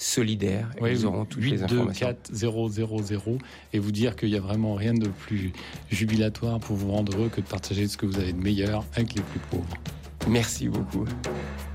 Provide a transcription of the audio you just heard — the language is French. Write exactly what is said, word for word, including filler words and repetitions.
solidaires. Et oui, ils auront toutes les informations. huit deux quatre zéro zéro zéro et vous dire qu'il n'y a vraiment rien de plus jubilatoire pour vous rendre heureux que de partager ce que vous avez de meilleur avec les plus pauvres. Merci beaucoup.